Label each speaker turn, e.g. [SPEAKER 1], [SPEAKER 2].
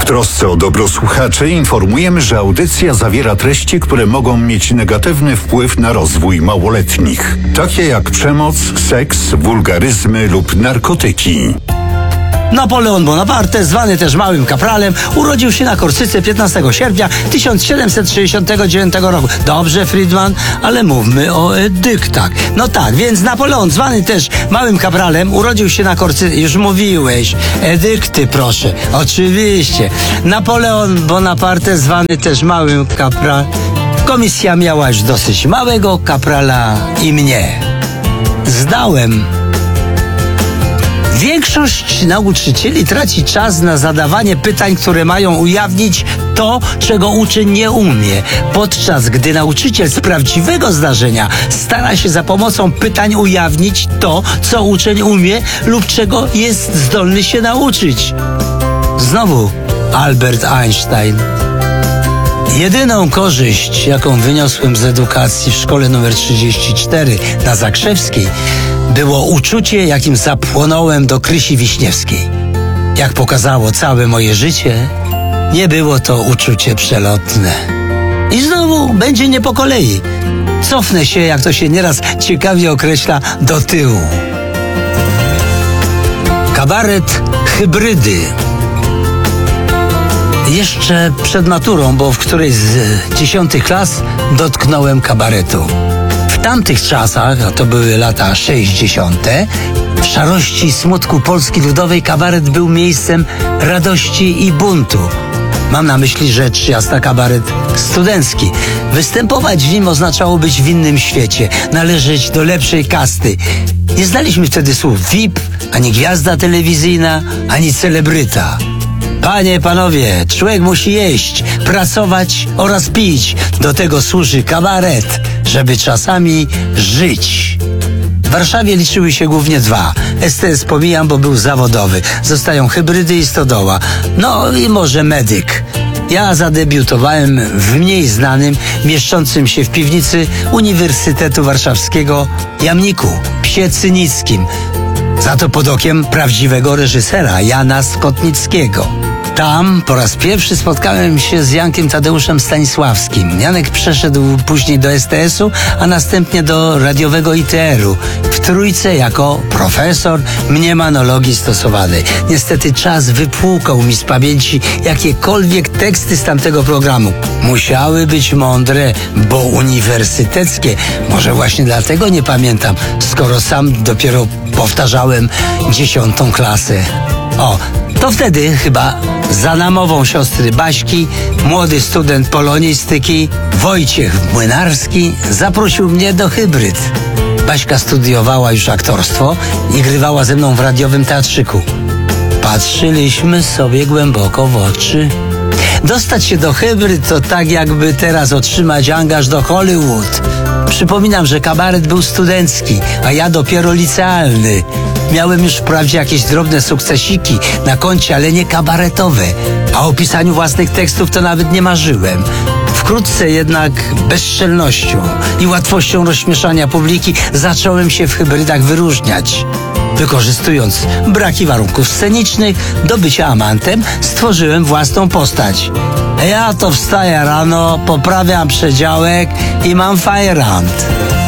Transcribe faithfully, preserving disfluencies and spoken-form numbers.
[SPEAKER 1] trosce o dobro słuchaczy informujemy, że audycja zawiera treści, które mogą mieć negatywny wpływ na rozwój małoletnich, takie jak przemoc, seks, wulgaryzmy lub narkotyki.
[SPEAKER 2] Napoleon Bonaparte, zwany też Małym Kapralem, urodził się na Korsyce piętnastego sierpnia tysiąc siedemset sześćdziesiątego dziewiątego roku. Dobrze, Friedman, ale mówmy o edyktach. No tak, więc Napoleon, zwany też Małym Kapralem, urodził się na Korsyce. Już mówiłeś. Edykty, proszę. Oczywiście. Napoleon Bonaparte, zwany też Małym Kapralem. Komisja miała już dosyć Małego Kaprala i mnie. Zdałem. Większość nauczycieli traci czas na zadawanie pytań, które mają ujawnić to, czego uczeń nie umie, podczas gdy nauczyciel z prawdziwego zdarzenia stara się za pomocą pytań ujawnić to, co uczeń umie lub czego jest zdolny się nauczyć. Znowu Albert Einstein. Jedyną korzyść, jaką wyniosłem z edukacji w szkole numer trzydzieści cztery na Zakrzewskiej, było uczucie, jakim zapłonąłem do Krysi Wiśniewskiej. Jak pokazało całe moje życie, nie było to uczucie przelotne. I znowu będzie nie po kolei. Cofnę się, jak to się nieraz ciekawie określa, do tyłu. Kabaret hybrydy. Jeszcze przed maturą, bo w którejś z dziesiątych klas dotknąłem kabaretu. W tamtych czasach, a to były lata sześćdziesiąte, w szarości i smutku Polski Ludowej kabaret był miejscem radości i buntu. Mam na myśli rzecz jasna kabaret studencki. Występować w nim oznaczało być w innym świecie, należeć do lepszej kasty. Nie znaliśmy wtedy słów V I P, ani gwiazda telewizyjna, ani celebryta. Panie, panowie, człowiek musi jeść, pracować oraz pić. Do tego służy kabaret, żeby czasami żyć. W Warszawie liczyły się głównie dwa. S T S pomijam, bo był zawodowy. Zostają hybrydy i stodoła. No i może medyk. Ja zadebiutowałem w mniej znanym, mieszczącym się w piwnicy Uniwersytetu Warszawskiego Jamniku, Psie Cynickim. Za to pod okiem prawdziwego reżysera, Jana Skotnickiego. Tam po raz pierwszy spotkałem się z Jankiem Tadeuszem Stanisławskim. Janek przeszedł później do S T S-u, a następnie do radiowego I T R-u. W Trójce jako profesor mniemonologii stosowanej. Niestety czas wypłukał mi z pamięci jakiekolwiek teksty z tamtego programu. Musiały być mądre, bo uniwersyteckie. Może właśnie dlatego nie pamiętam, skoro sam dopiero powtarzałem dziesiątą klasę. O, to wtedy chyba za namową siostry Baśki młody student polonistyki Wojciech Młynarski zaprosił mnie do hybryd. Baśka studiowała już aktorstwo i grywała ze mną w radiowym teatrzyku. Patrzyliśmy sobie głęboko w oczy. Dostać się do hybryd to tak jakby teraz otrzymać angaż do Hollywood. Przypominam, że kabaret był studencki, a ja dopiero licealny. Miałem już wprawdzie jakieś drobne sukcesiki na koncie, ale nie kabaretowe. A o pisaniu własnych tekstów to nawet nie marzyłem. Wkrótce jednak bezczelnością i łatwością rozśmieszania publiki zacząłem się w hybrydach wyróżniać. Wykorzystując braki warunków scenicznych do bycia amantem, stworzyłem własną postać. Ja to wstaję rano, poprawiam przedziałek i mam fajrant.